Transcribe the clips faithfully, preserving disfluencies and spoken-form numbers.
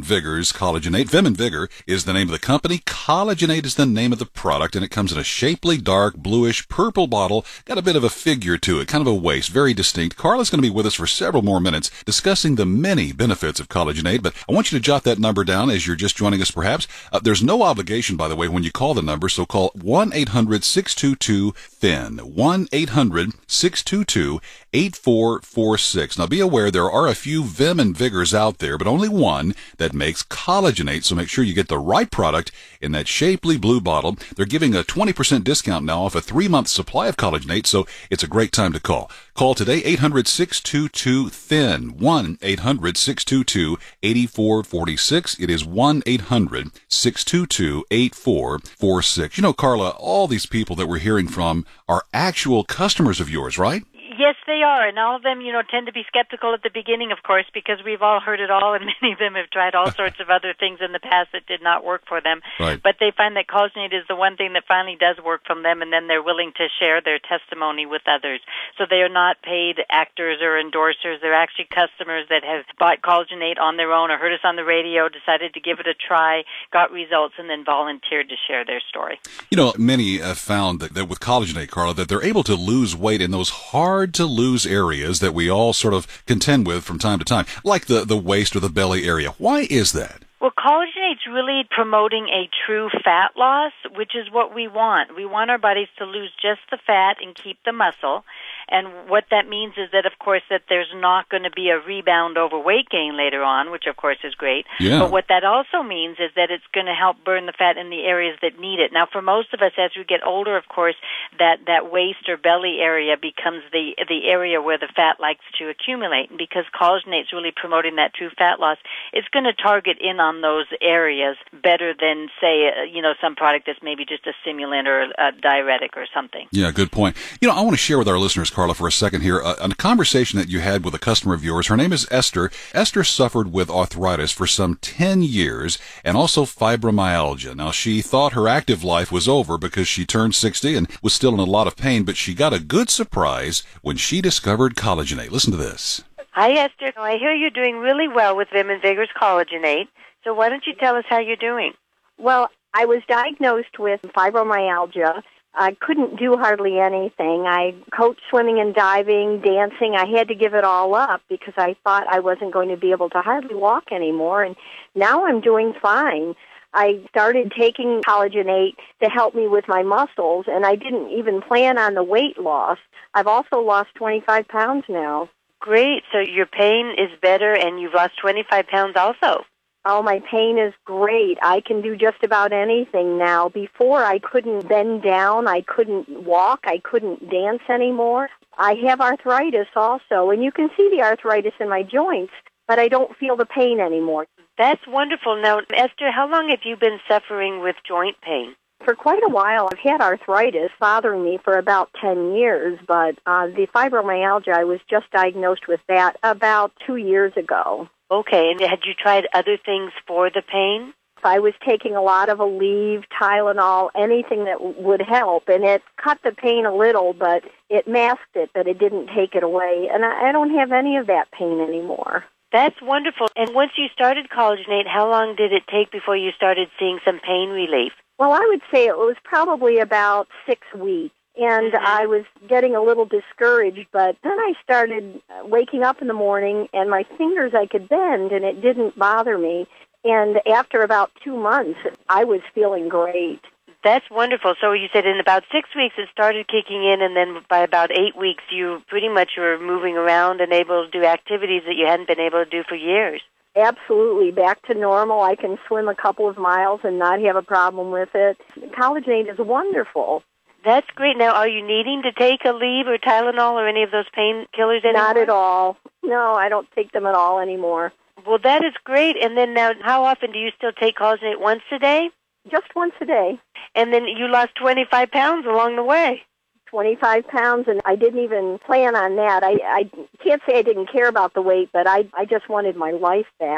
Vigor's Collagenate. Vim and Vigor is the name of the company. Collagenate is the name of the product, and it comes in a shapely, dark, bluish, purple bottle. Got a bit of a figure to it, kind of a waist, very distinct. Carla's going to be with us for several more minutes discussing the many benefits of Collagenate, but I want you to jot that number down as you're just joining us perhaps. Uh, there's no obligation, by the way, when you call the number, so call one eight hundred six two two T H I N, one eight hundred six two two eight four four six. Now be aware there are a few Vim and Vigors out there, but only one that makes Collagenate, so make sure you get the right product in that shapely blue bottle. They're giving a twenty percent discount now off a three-month supply of Collagenate, so it's a great time to call. Call today, eight hundred six two two T H I N, one eight hundred six two two eight four four six. It is one eight hundred six two two eight four four six. You know, Carla, all these people that we're hearing from are actual customers of yours, right? Yes, they are, and all of them, you know, tend to be skeptical at the beginning, of course, because we've all heard it all, and many of them have tried all sorts of other things in the past that did not work for them. Right. But they find that Collagenate is the one thing that finally does work from them, and then they're willing to share their testimony with others. So they are not paid actors or endorsers. They're actually customers that have bought Collagenate on their own or heard us on the radio, decided to give it a try, got results, and then volunteered to share their story. You know, many have found that, that with Collagenate, Carla, that they're able to lose weight in those hard to lose areas that we all sort of contend with from time to time, like the, the waist or the belly area. Why is that? Well, Collagenate's really promoting a true fat loss, which is what we want. We want our bodies to lose just the fat and keep the muscle. And what that means is that, of course, that there's not going to be a rebound over weight gain later on, which, of course, is great. Yeah. But what that also means is that it's going to help burn the fat in the areas that need it. Now, for most of us, as we get older, of course, that, that waist or belly area becomes the the area where the fat likes to accumulate. And because Collagenate's really promoting that true fat loss, it's going to target in on those areas better than, say, uh, you know, some product that's maybe just a stimulant or a diuretic or something. Yeah, good point. You know, I want to share with our listeners, Carla, for a second here, a, a conversation that you had with a customer of yours. Her name is Esther. Esther suffered with arthritis for some ten years and also fibromyalgia. Now, she thought her active life was over because she turned sixty and was still in a lot of pain, but she got a good surprise when she discovered Collagenate. Listen to this. Hi, Esther. I hear you're doing really well with Vim and Vigor's Collagenate. So why don't you tell us how you're doing? Well, I was diagnosed with fibromyalgia. I couldn't do hardly anything. I coached swimming and diving, dancing. I had to give it all up because I thought I wasn't going to be able to hardly walk anymore. And now I'm doing fine. I started taking Collagenate to help me with my muscles, and I didn't even plan on the weight loss. I've also lost twenty-five pounds now. Great. So your pain is better, and you've lost twenty-five pounds also. Oh, my pain is great. I can do just about anything now. Before, I couldn't bend down. I couldn't walk. I couldn't dance anymore. I have arthritis also, and you can see the arthritis in my joints, but I don't feel the pain anymore. That's wonderful. Now, Esther, how long have you been suffering with joint pain? For quite a while. I've had arthritis bothering me for about ten years, but uh, the fibromyalgia, I was just diagnosed with that about two years ago. Okay, and had you tried other things for the pain? I was taking a lot of Aleve, Tylenol, anything that w- would help, and it cut the pain a little, but it masked it, but it didn't take it away, and I, I don't have any of that pain anymore. That's wonderful. And once you started Collagenate, how long did it take before you started seeing some pain relief? Well, I would say it was probably about six weeks. And Mm-hmm. I was getting a little discouraged, but then I started waking up in the morning, and my fingers I could bend, and it didn't bother me. And after about two months, I was feeling great. That's wonderful. So you said in about six weeks it started kicking in, and then by about eight weeks you pretty much were moving around and able to do activities that you hadn't been able to do for years. Absolutely. Back to normal. I can swim a couple of miles and not have a problem with it. Collagenate is wonderful. That's great. Now, are you needing to take Aleve or Tylenol or any of those painkillers anymore? Not at all. No, I don't take them at all anymore. Well, that is great. And then now, how often do you still take Collagenate? Once a day? Just once a day. And then you lost twenty-five pounds along the way. twenty-five pounds, and I didn't even plan on that. I, I can't say I didn't care about the weight, but I, I just wanted my life back.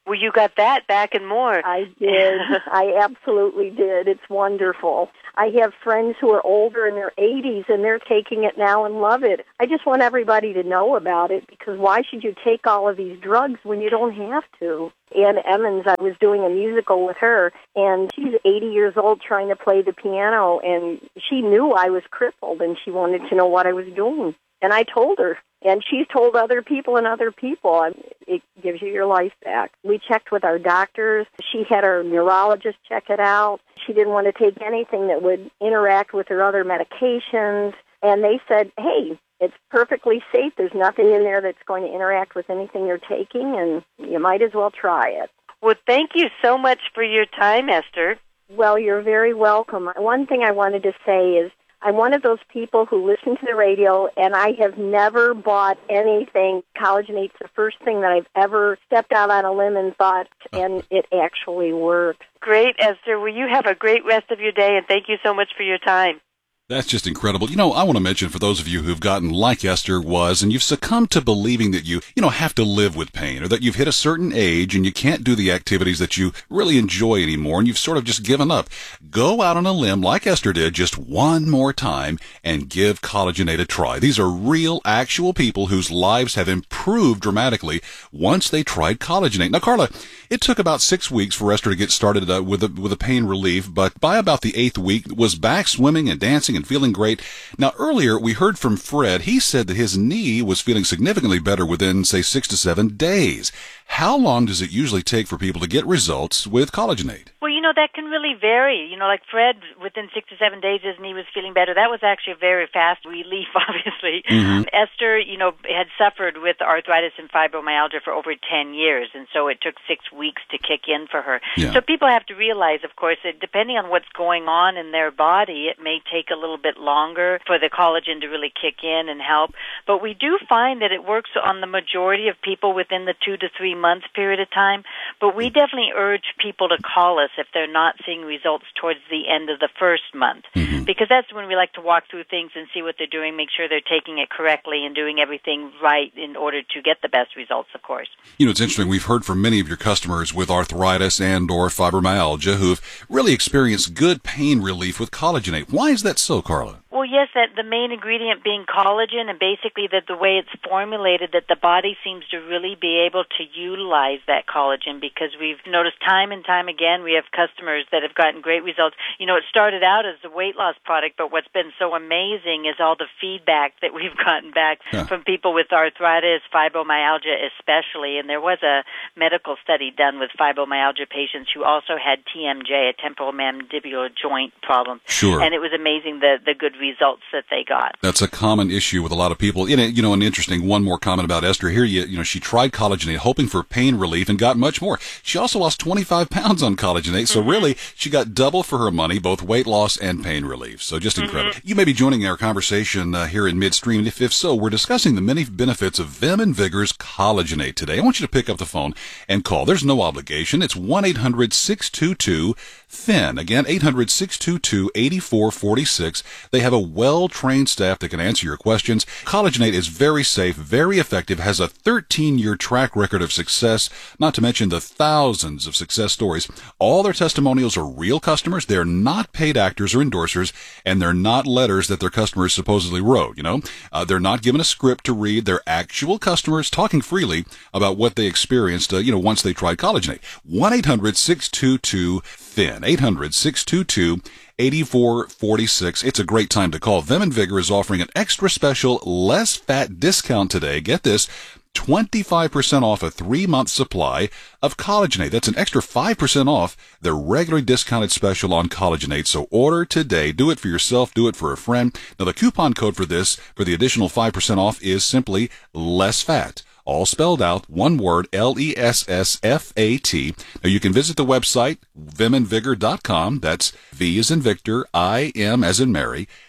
Well, you got that back and more. I did. I absolutely did. It's wonderful. I have friends who are older in their eighties, and they're taking it now and love it. I just want everybody to know about it, because why should you take all of these drugs when you don't have to? Ann Emmons, I was doing a musical with her, and she's eighty years old trying to play the piano, and she knew I was crippled, and she wanted to know what I was doing. And I told her. And she's told other people and other people. It gives you your life back. We checked with our doctors. She had her neurologist check it out. She didn't want to take anything that would interact with her other medications. And they said, hey, it's perfectly safe. There's nothing in there that's going to interact with anything you're taking, and you might as well try it. Well, thank you so much for your time, Esther. Well, you're very welcome. One thing I wanted to say is, I'm one of those people who listen to the radio, and I have never bought anything. Collagenate's the first thing that I've ever stepped out on a limb and thought, and it actually works. Great, Esther. Well, you have a great rest of your day, and thank you so much for your time. That's just incredible. You know, I want to mention for those of you who've gotten like Esther was, and you've succumbed to believing that you, you know, have to live with pain, or that you've hit a certain age and you can't do the activities that you really enjoy anymore, and you've sort of just given up. Go out on a limb like Esther did just one more time and give Collagenate a try. These are real, actual people whose lives have improved dramatically once they tried Collagenate. Now, Carla, it took about six weeks for Esther to get started uh, with a, with a pain relief, but by about the eighth week, was back swimming and dancing and feeling great. Now, earlier we heard from Fred. He said that his knee was feeling significantly better within, say, six to seven days. How long does it usually take for people to get results with Collagenate? Well, you know, that can really vary. You know, like Fred, within six to seven days, his knee was feeling better. That was actually a very fast relief, obviously. Mm-hmm. Esther, you know, had suffered with arthritis and fibromyalgia for over ten years, and so it took six weeks to kick in for her. Yeah. So people have to realize, of course, that depending on what's going on in their body, it may take a little bit longer for the collagen to really kick in and help. But we do find that it works on the majority of people within the two to three month period of time. But we definitely urge people to call us if they're not seeing results towards the end of the first month, mm-hmm. because that's when we like to walk through things and see what they're doing, make sure they're taking it correctly and doing everything right in order to get the best results, of course. You know, it's interesting. We've heard from many of your customers with arthritis and or fibromyalgia who've really experienced good pain relief with Collagenate. Why is that so, Carla? Well, yes, that the main ingredient being collagen, and basically that the way it's formulated, that the body seems to really be able to utilize that collagen, because we've noticed time and time again we have customers that have gotten great results. You know, it started out as a weight loss product, but what's been so amazing is all the feedback that we've gotten back yeah. from people with arthritis, fibromyalgia especially, and there was a medical study done with fibromyalgia patients who also had T M J, a temporal mandibular joint problem. Sure. And it was amazing the, the good results that they got. That's a common issue with a lot of people. You know, you know, an interesting one more comment about Esther here. You, you know, she tried Collagenate hoping for pain relief and got much more. She also lost twenty-five pounds on Collagenate, so mm-hmm. really she got double for her money, both weight loss and pain relief. So just incredible. Mm-hmm. You may be joining our conversation uh, here in midstream. If, if so, we're discussing the many benefits of Vim and Vigor's Collagenate today. I want you to pick up the phone and call. There's no obligation. It's one eight hundred six two two thin. Again, eight hundred six two two eight four four six. They have a well-trained staff that can answer your questions. Collagenate is very safe, very effective, has a thirteen-year track record of success, not to mention the thousands of success stories. All their testimonials are real customers. They're not paid actors or endorsers, and they're not letters that their customers supposedly wrote, you know. Uh, they're not given a script to read. They're actual customers talking freely about what they experienced, uh, you know, once they tried Collagenate. one eight hundred six two two thin. eight hundred six two two eight four four six. It's a great time to call. Vim and Vigor is offering an extra special less fat discount today. Get this, twenty-five percent off a three-month supply of Collagenate. That's an extra five percent off their regularly discounted special on Collagenate. So order today. Do it for yourself. Do it for a friend. Now, the coupon code for this, for the additional five percent off, is simply less fat. All spelled out, one word, L E S S F A T. Now, you can visit the website, vim and vigor dot com. That's V as in Victor, I M as in Mary,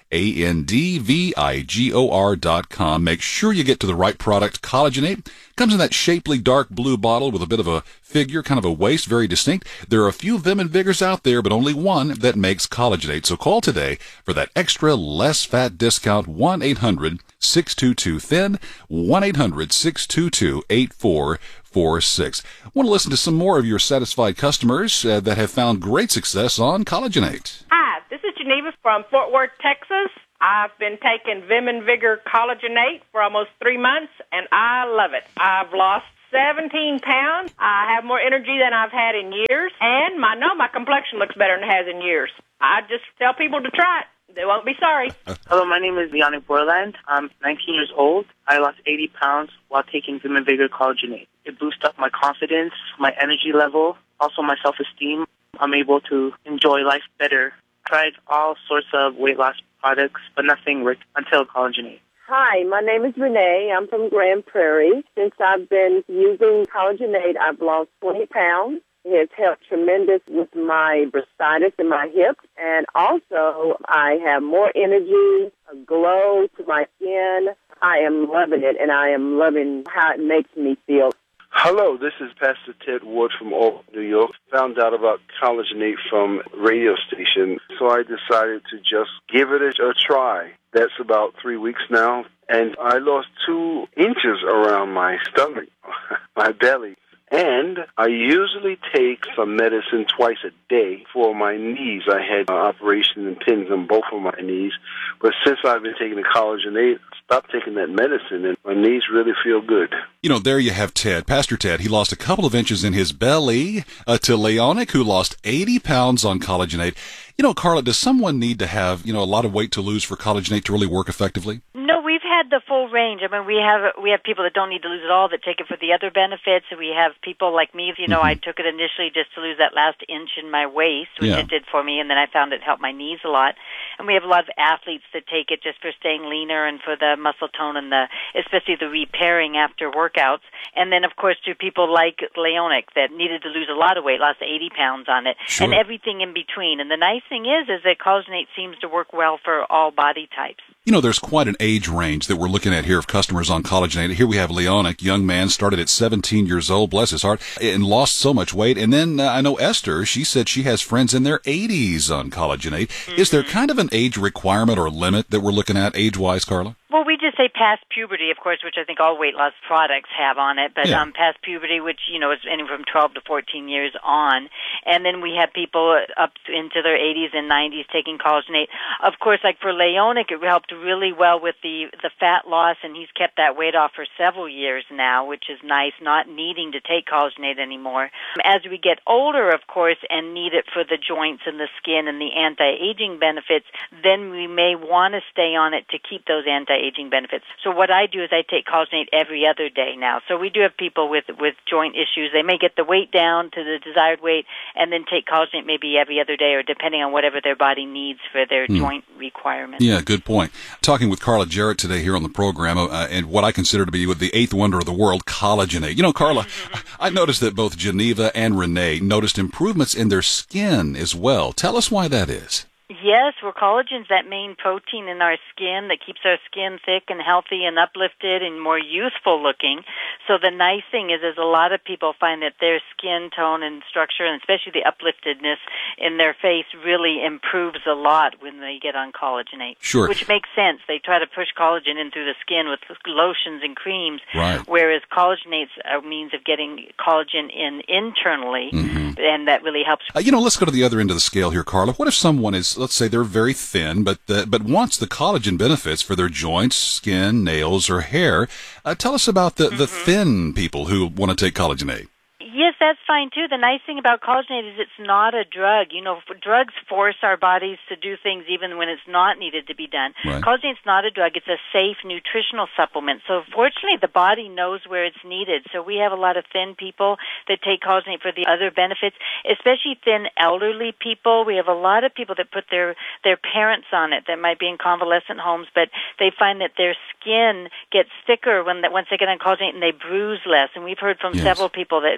A N D V I G O R dot com. Make sure you get to the right product. Collagenate comes in that shapely dark blue bottle with a bit of a figure, kind of a waist, very distinct. There are a few Vim and Vigors out there, but only one that makes Collagenate. So call today for that extra less fat discount, one eight hundred six two two thin, one eight hundred six two two eight four four six. I want to listen to some more of your satisfied customers uh, that have found great success on Collagenate. Hi, this is Geneva from Fort Worth, Texas. I've been taking Vim and Vigor Collagenate for almost three months, and I love it. I've lost seventeen pounds. I have more energy than I've had in years, and I know my complexion looks better than it has in years. I just tell people to try it. They won't be sorry. Hello, my name is Yannick Borland. I'm nineteen years old. I lost eighty pounds while taking Vim and Vigor Collagenate. It boosts up my confidence, my energy level, also my self-esteem. I'm able to enjoy life better. Tried all sorts of weight loss products, but nothing worked until Collagenate. Hi, my name is Renee. I'm from Grand Prairie. Since I've been using Collagenate, I've lost twenty pounds. It has helped tremendous with my bursitis in my hips, and also I have more energy, a glow to my skin. I am loving it, and I am loving how it makes me feel. Hello, this is Pastor Ted Ward from Oak, New York. Found out about Collagenate from radio station, so I decided to just give it a, a try. That's about three weeks now, and I lost two inches around my stomach, my belly. And I usually take some medicine twice a day for my knees. I had an operation and pins on both of my knees. But since I've been taking the Collagenate, I stopped taking that medicine, and my knees really feel good. You know, there you have Ted, Pastor Ted. He lost a couple of inches in his belly uh, to Leonic, who lost eighty pounds on Collagenate. You know, Carla, does someone need to have, you know, a lot of weight to lose for Collagenate to really work effectively? No, we've had the full range. I mean, we have we have people that don't need to lose at all that take it for the other benefits. We have people like me. You know, mm-hmm. I took it initially just to lose that last inch in my waist, which yeah. it did for me, and then I found it helped my knees a lot. And we have a lot of athletes that take it just for staying leaner and for the muscle tone and the, especially the repairing after workouts. And then, of course, to people like Leonic that needed to lose a lot of weight, lost eighty pounds on it, sure. and everything in between. And the nice thing is, is that Collagenate seems to work well for all body types. You know, there's quite an age range that we're looking at here of customers on Collagenate. Here we have Leonic, young man, started at seventeen years old, bless his heart, and lost so much weight. And then uh, I know Esther, she said she has friends in their eighties on Collagenate. Mm-hmm. Is there kind of an age requirement or limit that we're looking at age-wise, Carla? Well, we just say past puberty, of course, which I think all weight loss products have on it, but yeah. um, past puberty, which, you know, is anywhere from twelve to fourteen years on. And then we have people up into their eighties and nineties taking Collagenate. Of course, like for Leonic, it helped really well with the, the fat loss, and he's kept that weight off for several years now, which is nice, not needing to take Collagenate anymore. As we get older, of course, and need it for the joints and the skin and the anti-aging benefits, then we may want to stay on it to keep those anti-aging benefits. So what I do is I take Collagenate every other day now. So we do have people with, with joint issues. They may get the weight down to the desired weight and then take Collagenate maybe every other day or depending on whatever their body needs for their mm. joint requirements. Yeah, good point. Talking with Carla Jarrett today here on the program, uh, and what I consider to be with the eighth wonder of the world, Collagenate. You know, Carla, I noticed that both Geneva and Renee noticed improvements in their skin as well. Tell us why that is. Yes, well, collagen's that main protein in our skin that keeps our skin thick and healthy and uplifted and more youthful looking. So the nice thing is, is a lot of people find that their skin tone and structure, and especially the upliftedness in their face, really improves a lot when they get on Collagenate. Sure. Which makes sense. They try to push collagen in through the skin with lotions and creams, right. whereas Collagenate's a means of getting collagen in internally, mm-hmm. and that really helps. Uh, you know, let's go to the other end of the scale here, Carla. What if someone is, let's say they're very thin, but uh, but wants the collagen benefits for their joints, skin, nails, or hair? Uh, tell us about the, mm-hmm. the thin people who want to take Collagenate. Yes, that's fine, too. The nice thing about Collagenate is it's not a drug. You know, drugs force our bodies to do things even when it's not needed to be done. Right. Collagenate's not a drug. It's a safe nutritional supplement. So, fortunately, the body knows where it's needed. So we have a lot of thin people that take Collagenate for the other benefits, especially thin elderly people. We have a lot of people that put their, their parents on it that might be in convalescent homes, but they find that their skin gets thicker when once they get on Collagenate and they bruise less. And we've heard from yes. several people that making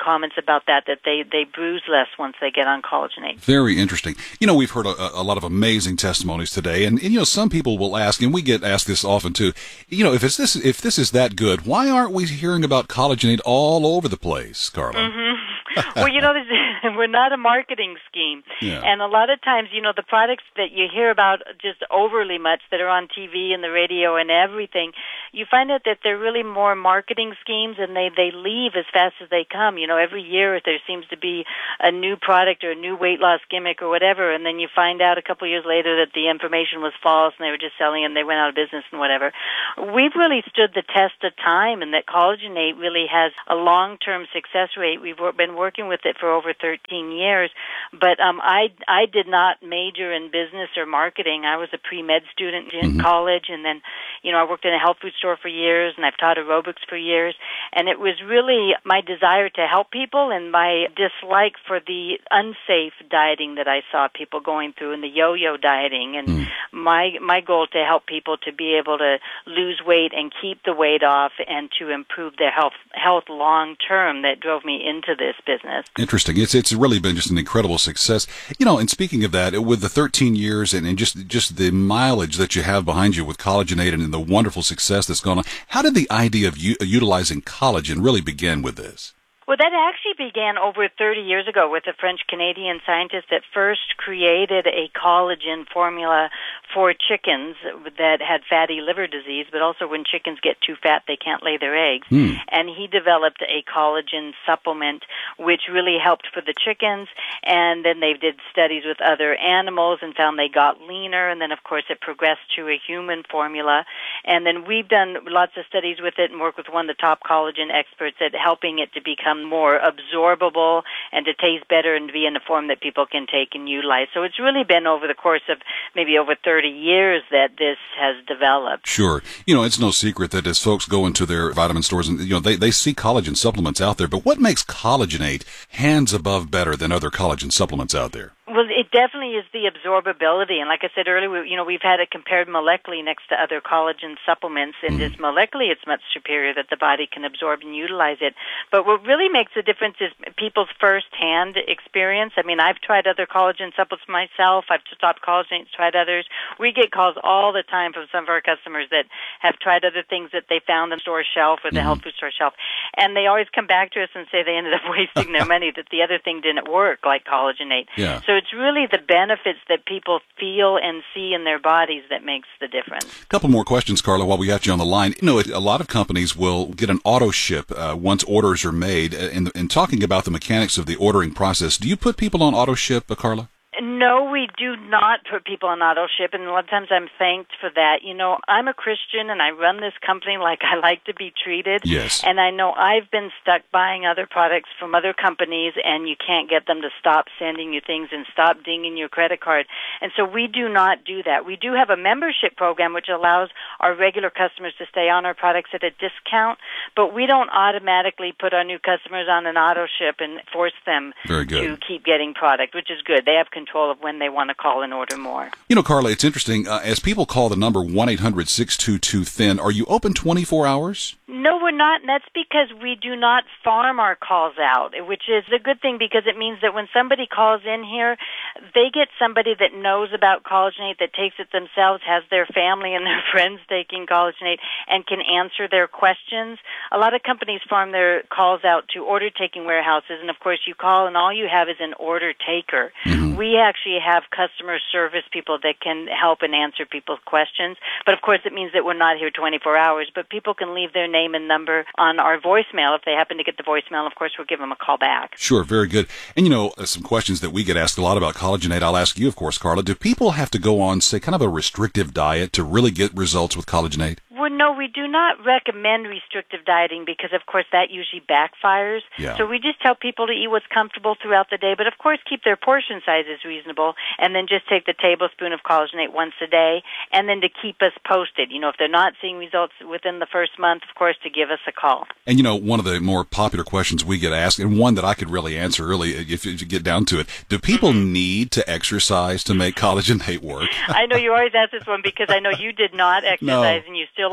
comments about that, that they, they bruise less once they get on collagenate. Very interesting. You know, we've heard a, a lot of amazing testimonies today, and, and, you know, some people will ask, and we get asked this often too, you know, if it's this, if this is that good, why aren't we hearing about collagenate all over the place, Carla? Mm-hmm. Well, you know, we're not a marketing scheme. Yeah. And a lot of times, you know, the products that you hear about just overly much that are on T V and the radio and everything, you find out that they're really more marketing schemes, and they, they leave as fast as they come. You know, every year there seems to be a new product or a new weight loss gimmick or whatever, and then you find out a couple of years later that the information was false and they were just selling it and they went out of business and whatever. We've really stood the test of time, and that collagenate really has a long-term success rate. We've been working working with it for over thirteen years, but um, I I did not major in business or marketing. I was a pre-med student in mm-hmm. college, and then, you know, I worked in a health food store for years, and I've taught aerobics for years, and it was really my desire to help people and my dislike for the unsafe dieting that I saw people going through and the yo-yo dieting, and mm. my my goal to help people to be able to lose weight and keep the weight off and to improve their health health long term that drove me into this business. Interesting. It's it's really been just an incredible success. You know, and speaking of that, with the thirteen years and, and just just the mileage that you have behind you with collagenate and the wonderful success that's gone on, how did the idea of u- utilizing collagen really begin with this? Well, that actually began over thirty years ago with a French-Canadian scientist that first created a collagen formula for chickens that had fatty liver disease, but also when chickens get too fat, they can't lay their eggs. Mm. And he developed a collagen supplement which really helped for the chickens, and then they did studies with other animals and found they got leaner, and then, of course, it progressed to a human formula. And then we've done lots of studies with it and worked with one of the top collagen experts at helping it to become more absorbable and to taste better and to be in a form that people can take and utilize. So it's really been over the course of maybe over thirty years that this has developed. Sure. You know, it's no secret that as folks go into their vitamin stores and, you know, they, they see collagen supplements out there, but what makes collagenate hands above better than other collagen supplements out there? Well, it definitely is the absorbability. And like I said earlier, we, you know, we've had it compared molecularly next to other collagen supplements. And mm. just molecularly, it's much superior that the body can absorb and utilize it. But what really makes the difference is people's first-hand experience. I mean, I've tried other collagen supplements myself. I've stopped collagen, tried others. We get calls all the time from some of our customers that have tried other things that they found on the store shelf or the mm. health food store shelf. And they always come back to us and say they ended up wasting their money, that the other thing didn't work, like collagenate. Yeah. So it's really the benefits that people feel and see in their bodies that makes the difference. A couple more questions, Carla, while we got you on the line. You know, a lot of companies will get an auto ship uh, once orders are made. In, in talking about the mechanics of the ordering process, do you put people on auto ship, uh, Carla? No, we do not put people on auto ship, and a lot of times I'm thanked for that. You know, I'm a Christian, and I run this company like I like to be treated. Yes. And I know I've been stuck buying other products from other companies, and you can't get them to stop sending you things and stop dinging your credit card. And so we do not do that. We do have a membership program which allows our regular customers to stay on our products at a discount, but we don't automatically put our new customers on an auto ship and force them Very good. to keep getting product, which is good. They have control of when they want to call and order more. You know, Carla, it's interesting. Uh, as people call the number one eight hundred six two two thin, are you open twenty-four hours? No, we're not, and that's because we do not farm our calls out, which is a good thing because it means that when somebody calls in here, they get somebody that knows about collagenate, that takes it themselves, has their family and their friends taking collagenate, and can answer their questions. A lot of companies farm their calls out to order-taking warehouses, and of course you call and all you have is an order taker. Mm-hmm. We actually have customer service people that can help and answer people's questions, but of course it means that we're not here twenty-four hours, but people can leave their name and number on our voicemail. If they happen to get the voicemail, of course, we'll give them a call back. Sure, very good. And, you know, uh, some questions that we get asked a lot about collagenate, I'll ask you, of course, Carla. Do people have to go on, say, kind of a restrictive diet to really get results with collagenate? Well, no, we do not recommend restrictive dieting because, of course, that usually backfires. Yeah. So we just tell people to eat what's comfortable throughout the day, but, of course, keep their portion sizes reasonable, and then just take the tablespoon of collagenate once a day, and then to keep us posted. You know, if they're not seeing results within the first month, of course, to give us a call. And, you know, one of the more popular questions we get asked, and one that I could really answer really if you get down to it, do people mm-hmm. need to exercise to make collagenate work? I know you always ask this one because I know you did not exercise, no. and you still lost twenty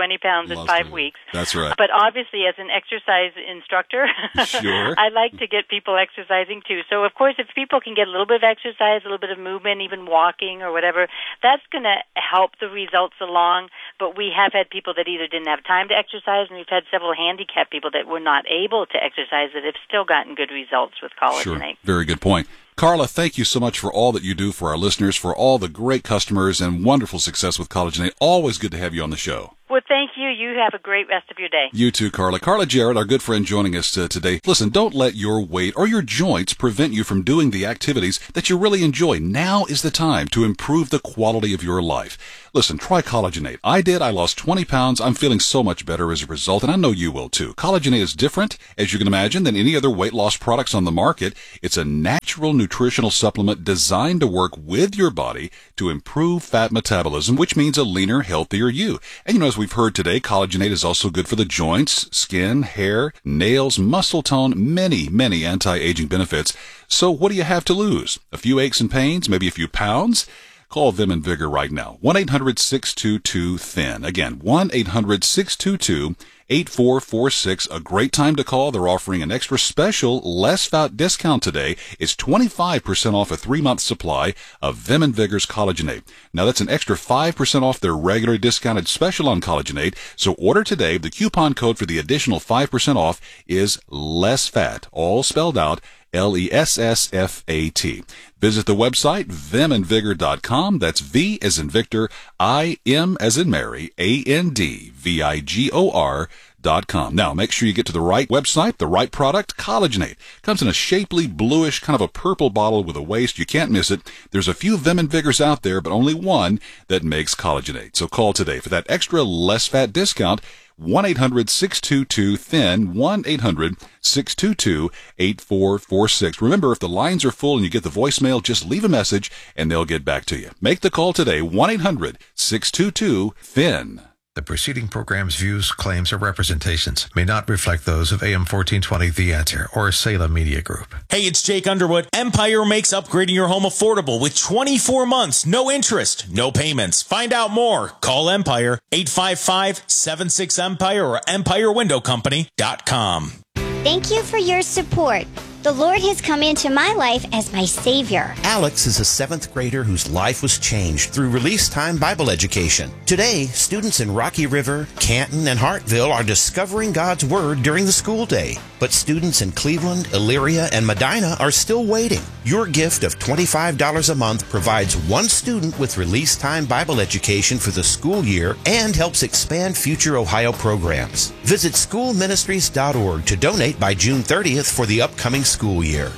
twenty pounds Lost in five it. weeks. That's right. But obviously, as an exercise instructor, Sure. I like to get people exercising too. So, of course, if people can get a little bit of exercise, a little bit of movement, even walking or whatever, that's going to help the results along. But we have had people that either didn't have time to exercise, and we've had several handicapped people that were not able to exercise that have still gotten good results with collagenate. Sure. Very good point. Carla, thank you so much for all that you do for our listeners, for all the great customers and wonderful success with Collagenate. Always good to have you on the show. Well, thank you. You have a great rest of your day. You too, Carla. Carla Jarrett, our good friend joining us uh, today. Listen, don't let your weight or your joints prevent you from doing the activities that you really enjoy. Now is the time to improve the quality of your life. Listen, try Collagenate. I did. I lost twenty pounds. I'm feeling so much better as a result, and I know you will too. Collagenate is different, as you can imagine, than any other weight loss products on the market. It's a natural nutritional supplement designed to work with your body to improve fat metabolism, which means a leaner, healthier you. And you know, as we've heard today, Collagenate is also good for the joints, skin, hair, nails, muscle tone, many, many anti-aging benefits. So what do you have to lose? A few aches and pains, maybe a few pounds? Call Vim and Vigor right now. one eight hundred six two two thin. Again, one eight hundred six two two eight four four six. A great time to call. They're offering an extra special less fat discount today. It's twenty-five percent off a three-month supply of Vim and Vigor's Collagenate. Now, that's an extra five percent off their regular discounted special on Collagenate. So order today. The coupon code for the additional five percent off is less fat, all spelled out, L E S S F A T. Visit the website, vim and vigor dot com. That's V as in Victor, I M as in Mary, A N D, V I G O R dot com. Now, make sure you get to the right website, the right product. Collagenate comes in a shapely, bluish, kind of a purple bottle with a waist. You can't miss it. There's a few Vim and Vigors out there, but only one that makes Collagenate. So call today for that extra less fat discount. one eight hundred six two two thin, one eight hundred six two two eight four four six. Remember, if the lines are full and you get the voicemail, just leave a message and they'll get back to you. Make the call today, one eight hundred six two two thin. The preceding program's views, claims, or representations may not reflect those of A M fourteen twenty The Answer or Salem Media Group. Hey, it's Jake Underwood. Empire makes upgrading your home affordable with twenty-four months, no interest, no payments. Find out more. Call Empire, eight five five, seven six, Empire or empire window company dot com. Thank you for your support. The Lord has come into my life as my Savior. Alex is a seventh grader whose life was changed through Release Time Bible Education. Today, students in Rocky River, Canton, and Hartville are discovering God's Word during the school day. But students in Cleveland, Elyria, and Medina are still waiting. Your gift of twenty-five dollars a month provides one student with Release Time Bible Education for the school year and helps expand future Ohio programs. Visit school ministries dot org to donate by June thirtieth for the upcoming school year.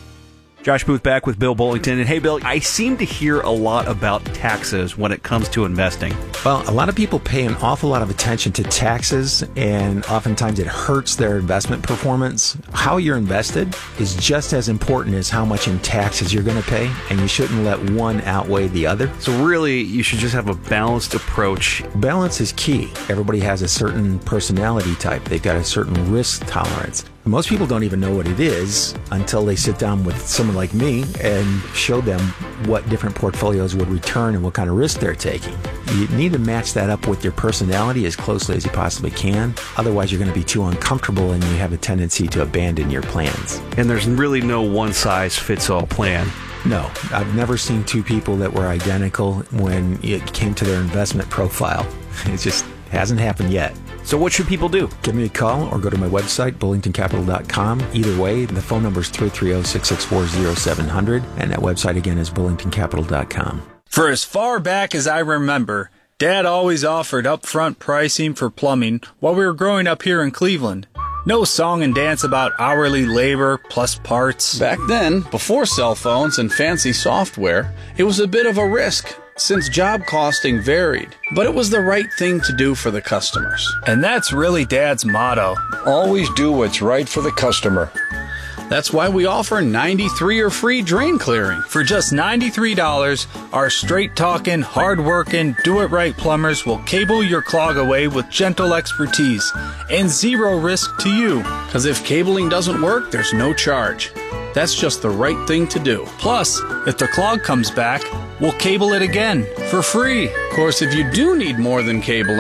Josh Booth back with Bill Bullington. And hey, Bill, I seem to hear a lot about taxes when it comes to investing. Well, a lot of people pay an awful lot of attention to taxes, and oftentimes it hurts their investment performance. How you're invested is just as important as how much in taxes you're going to pay, and you shouldn't let one outweigh the other. So really, you should just have a balanced approach. Balance is key. Everybody has a certain personality type. They've got a certain risk tolerance. Most people don't even know what it is until they sit down with someone like me and show them what different portfolios would return and what kind of risk they're taking. You need to match that up with your personality as closely as you possibly can. Otherwise, you're going to be too uncomfortable and you have a tendency to abandon your plans. And there's really no one-size-fits-all plan. No, I've never seen two people that were identical when it came to their investment profile. It just hasn't happened yet. So what should people do? Give me a call or go to my website, bullington capital dot com. Either way, the phone number is three three zero, six six four, zero seven zero zero, and that website again is bullington capital dot com. For as far back as I remember, Dad always offered upfront pricing for plumbing while we were growing up here in Cleveland. No song and dance about hourly labor plus parts. Back then, before cell phones and fancy software, it was a bit of a risk, since job costing varied, but it was the right thing to do for the customers. And that's really Dad's motto. Always do what's right for the customer. That's why we offer ninety-three or free drain clearing. For just ninety-three dollars, our straight-talking, hard-working, do-it-right plumbers will cable your clog away with gentle expertise and zero risk to you. Because if cabling doesn't work, there's no charge. That's just the right thing to do. Plus, if the clog comes back, we'll cable it again for free. Of course, if you do need more than cabling,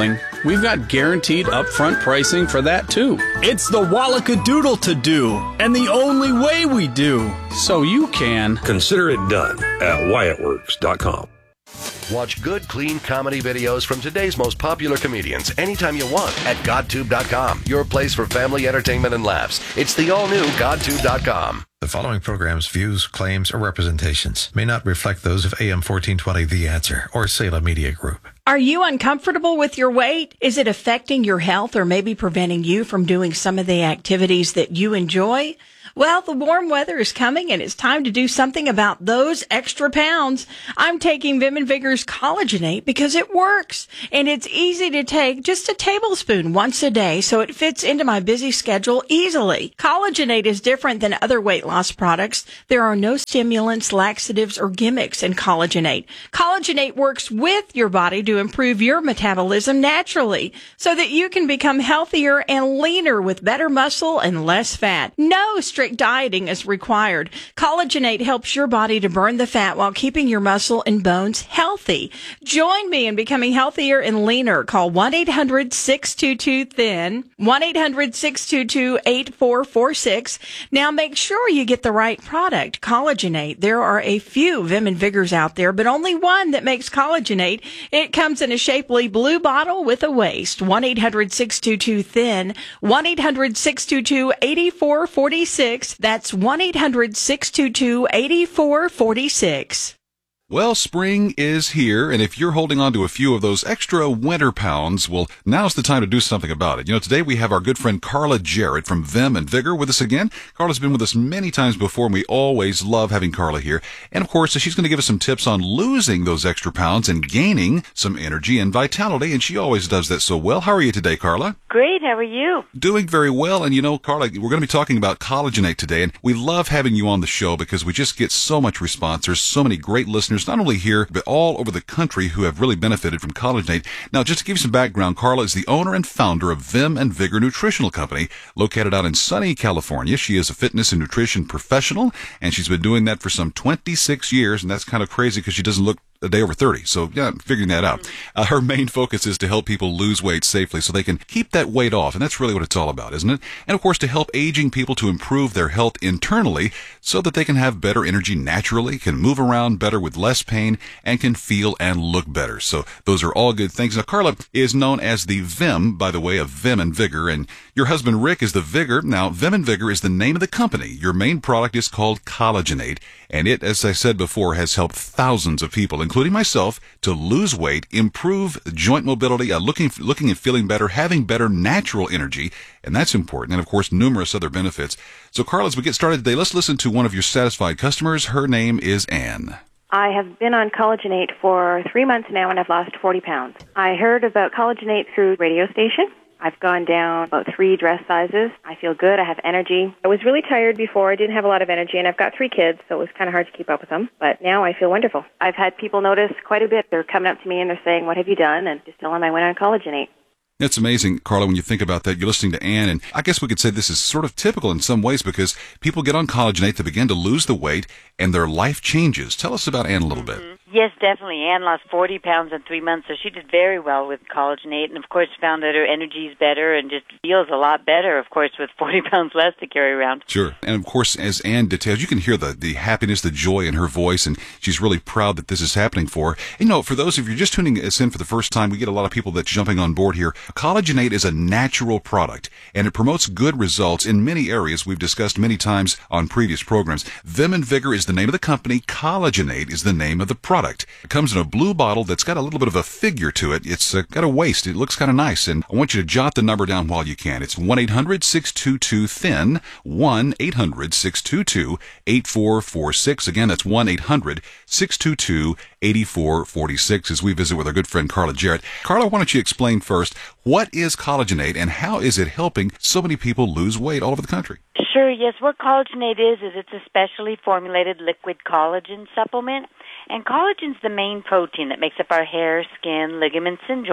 we've got guaranteed upfront pricing for that too. It's the Wallacadoodle to do, and the only way we do. So you can consider it done at Wyatt Works dot com. Watch good, clean comedy videos from today's most popular comedians anytime you want at GodTube dot com, your place for family entertainment and laughs. It's the all-new GodTube dot com. The following program's views, claims, or representations may not reflect those of A M fourteen twenty The Answer or Salem Media Group. Are you uncomfortable with your weight? Is it affecting your health or maybe preventing you from doing some of the activities that you enjoy? Well, the warm weather is coming and it's time to do something about those extra pounds. I'm taking Vim and Vigor's Collagenate because it works and it's easy to take, just a tablespoon once a day, so it fits into my busy schedule easily. Collagenate is different than other weight loss products. There are no stimulants, laxatives, or gimmicks in Collagenate. Collagenate works with your body to improve your metabolism naturally so that you can become healthier and leaner with better muscle and less fat. No strict dieting is required. Collagenate helps your body to burn the fat while keeping your muscle and bones healthy. Join me in becoming healthier and leaner. Call one eight hundred six two two thin, one eight hundred six two two eight four four six. Now make sure you get the right product, Collagenate. There are a few Vim and Vigors out there, but only one that makes Collagenate. It comes in a shapely blue bottle with a waist. one eight hundred six two two thin, one eight hundred six two two eight four four six. That's one eight hundred six two two eight four four six. Well, spring is here, and if you're holding on to a few of those extra winter pounds, well, now's the time to do something about it. You know, today we have our good friend Carla Jarrett from Vim and Vigor with us again. Carla's been with us many times before, and we always love having Carla here. And, of course, she's going to give us some tips on losing those extra pounds and gaining some energy and vitality, and she always does that so well. How are you today, Carla? Great. How are you? Doing very well. And, you know, Carla, we're going to be talking about Collagenate today, and we love having you on the show because we just get so much response. There's so many great listeners, not only here, but all over the country who have really benefited from Collagenate. Now, just to give you some background, Carla is the owner and founder of Vim and Vigor Nutritional Company, located out in sunny California. She is a fitness and nutrition professional, and she's been doing that for some twenty-six years, and that's kind of crazy because she doesn't look a day over thirty. So, yeah, I'm figuring that out. Uh, her main focus is to help people lose weight safely so they can keep that weight off. And that's really what it's all about, isn't it? And, of course, to help aging people to improve their health internally so that they can have better energy naturally, can move around better with less pain, and can feel and look better. So those are all good things. Now, Carla is known as the Vim, by the way, of Vim and Vigor. And your husband, Rick, is the Vigor. Now, Vim and Vigor is the name of the company. Your main product is called Collagenate. And it, as I said before, has helped thousands of people, including myself, to lose weight, improve joint mobility, uh, looking, looking and feeling better, having better natural energy, and that's important, and of course, numerous other benefits. So, Carla, as we get started today, let's listen to one of your satisfied customers. Her name is Anne. I have been on Collagenate for three months now, and I've lost forty pounds. I heard about Collagenate through radio station. I've gone down about three dress sizes. I feel good. I have energy. I was really tired before. I didn't have a lot of energy, and I've got three kids, so it was kind of hard to keep up with them. But now I feel wonderful. I've had people notice quite a bit. They're coming up to me, and they're saying, "What have you done?" And just tell them I went on Collagenate. It's amazing, Carla, when you think about that. You're listening to Anne, and I guess we could say this is sort of typical in some ways because people get on Collagenate, they begin to lose the weight, and their life changes. Tell us about Anne a little mm-hmm. bit. Yes, definitely. Anne lost forty pounds in three months, so she did very well with Collagenate, and of course found that her energy is better and just feels a lot better, of course, with forty pounds less to carry around. Sure. And of course, as Anne details, you can hear the, the happiness, the joy in her voice, and she's really proud that this is happening for her. And, you know, for those of you just tuning us in for the first time, we get a lot of people that's jumping on board here. Collagenate is a natural product, and it promotes good results in many areas we've discussed many times on previous programs. Vim and Vigor is the name of the company. Collagenate is the name of the product. It comes in a blue bottle that's got a little bit of a figure to it. It's uh, got a waist. It looks kind of nice, and I want you to jot the number down while you can. It's one eight hundred six two two thin, one eight hundred six two two eight four four six. Again, that's one eight hundred six two two eight four four six as we visit with our good friend Carla Jarrett. Carla, why don't you explain first, what is Collagenate and how is it helping so many people lose weight all over the country? Sure, yes. What Collagenate is, is it's a specially formulated liquid collagen supplement. And collagen's the main protein that makes up our hair, skin, ligaments, and joints.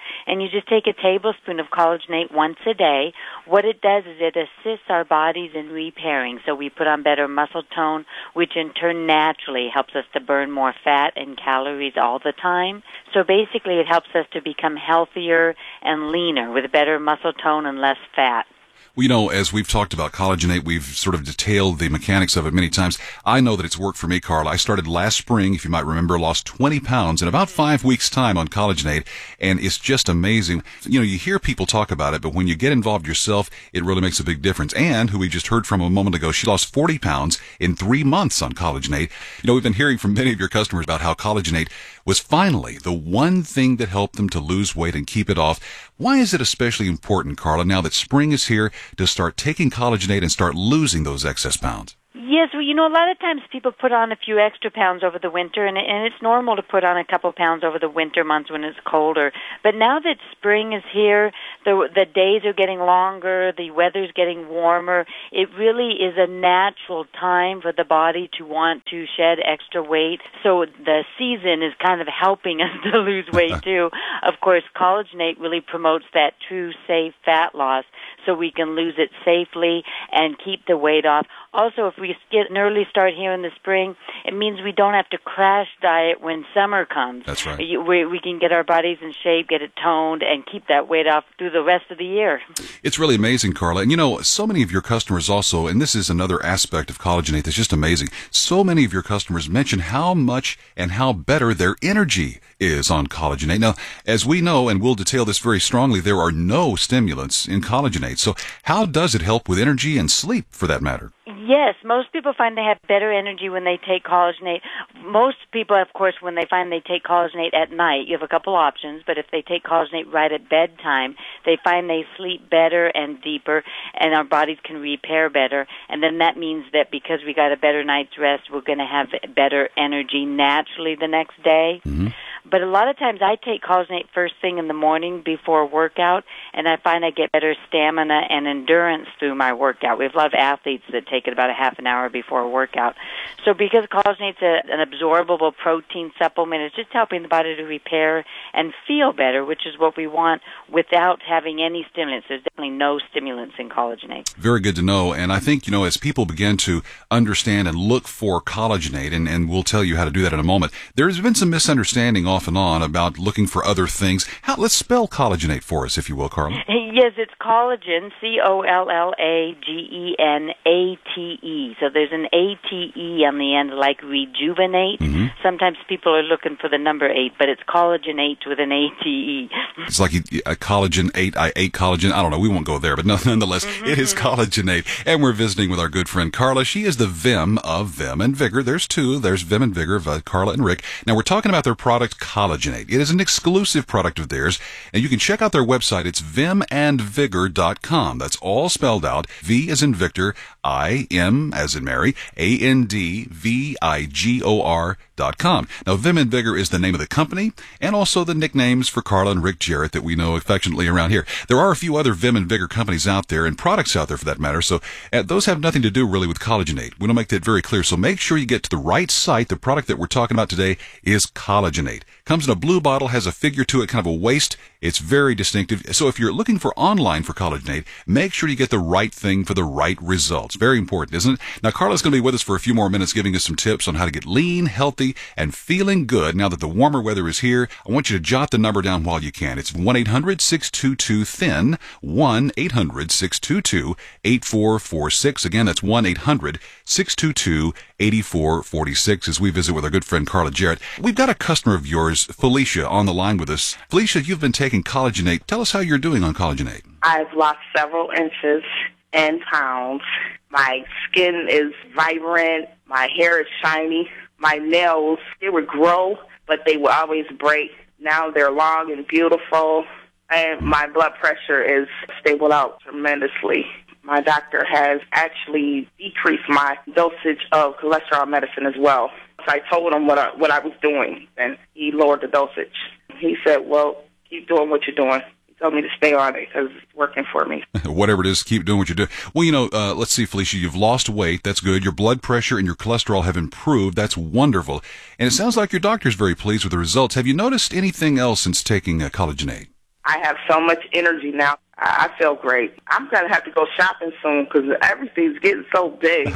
and you just take a tablespoon of Collagen eight once a day. What it does is it assists our bodies in repairing. So we put on better muscle tone, which in turn naturally helps us to burn more fat and calories all the time. So basically it helps us to become healthier and leaner with better muscle tone and less fat. Well, you know, as we've talked about Collagen eight, we've sort of detailed the mechanics of it many times. I know that it's worked for me, Carla. I started last spring, if you might remember, lost twenty pounds in about five weeks' time on Collagen eight, and it's just amazing. You know, you hear people talk about it, but when you get involved yourself, it really makes a big difference. And, who we just heard from a moment ago, she lost forty pounds in three months on Collagen eight. You know, we've been hearing from many of your customers about how Collagen eight was finally the one thing that helped them to lose weight and keep it off. Why is it especially important, Carla, now that spring is here, to start taking Collagen eight and start losing those excess pounds? Yes, well, you know, a lot of times people put on a few extra pounds over the winter, and, and it's normal to put on a couple pounds over the winter months when it's colder. But now that spring is here, the the days are getting longer, the weather's getting warmer, it really is a natural time for the body to want to shed extra weight. So the season is kind of helping us to lose weight, too. Of course, Collagen eight really promotes that true, safe fat loss so we can lose it safely and keep the weight off. Also, if we get an early start here in the spring, it means we don't have to crash diet when summer comes. That's right. We, we can get our bodies in shape, get it toned, and keep that weight off through the rest of the year. It's really amazing, Carla. And you know, so many of your customers also, and this is another aspect of Collagen eight that's just amazing, so many of your customers mention how much and how better their energy is on Collagen eight. Now, as we know, and we'll detail this very strongly, there are no stimulants in Collagen eight. So how does it help with energy and sleep, for that matter? Yes, most people find they have better energy when they take Collagen eight. Most people, of course, when they find they take Collagen eight at night, you have a couple options, but if they take Collagen eight right at bedtime, they find they sleep better and deeper, and our bodies can repair better. And then that means that because we got a better night's rest, we're going to have better energy naturally the next day. Mm-hmm. But a lot of times I take Collagen eight first thing in the morning before a workout, and I find I get better stamina and endurance through my workout. We have a lot of athletes that take it about a half an hour before a workout. So because Collagen eight's a, an absorbable protein supplement, it's just helping the body to repair and feel better, which is what we want without having any stimulants. There's definitely no stimulants in Collagen eight. Very good to know. And I think, you know, as people begin to understand and look for Collagen eight, and, and we'll tell you how to do that in a moment, there's been some misunderstanding off and on about looking for other things. How, let's spell Collagen eight for us, if you will, Carla. Yes, it's collagen, C O L L A G E N A T E. So there's an A T E on the end, like rejuvenate. Mm-hmm. Sometimes people are looking for the number eight, but it's collagen eight with an A T E. It's like a collagen eight, I ate collagen. I don't know, we won't go there, but nonetheless, Mm-hmm. it is Collagen eight. And we're visiting with our good friend Carla. She is the Vim of Vim and Vigor. There's two. There's Vim and Vigor of uh, Carla and Rick. Now, we're talking about their product, Collagen eight. It is an exclusive product of theirs, and you can check out their website. It's vim and vigor dot com. That's all spelled out. V as in Victor, I, M as in Mary, A N D V I G O R dot com. Now, Vim and Vigor is the name of the company, and also the nicknames for Carla and Rick Jarrett that we know affectionately around here. There are a few other Vim and Vigor companies out there, and products out there for that matter, so uh, those have nothing to do really with Collagen eight. We want to make that very clear, so make sure you get to the right site. The product that we're talking about today is Collagen eight. Comes in a blue bottle, has a figure to it, kind of a waist. It's very distinctive. So if you're looking for online for Collagen eight, make sure you get the right thing for the right results. Very important, isn't it? Now, Carla's going to be with us for a few more minutes giving us some tips on how to get lean, healthy, and feeling good now that the warmer weather is here. I want you to jot the number down while you can. It's one eight hundred six two two thin, one eight hundred six two two eight four four six. Again, that's one eight hundred six two two eight four four six as we visit with our good friend Carla Jarrett. We've got a customer of yours, Felicia, on the line with us. Felicia, you've been taking Collagen eight. Tell us how you're doing on Collagen eight. I've lost several inches and pounds. My skin is vibrant. My hair is shiny. My nails, they would grow, but they would always break. Now they're long and beautiful. And my blood pressure is stable out tremendously. My doctor has actually decreased my dosage of cholesterol medicine as well. So I told him what I, what I was doing, and he lowered the dosage. He said, well, keep doing what you're doing. He told me to stay on it because it's working for me. Whatever it is, keep doing what you're doing. Well, you know, uh, let's see, Felicia, you've lost weight. That's good. Your blood pressure and your cholesterol have improved. That's wonderful. And it sounds like your doctor's very pleased with the results. Have you noticed anything else since taking uh, Collagen eight? I have so much energy now. I I feel great. I'm going to have to go shopping soon because everything's getting so big.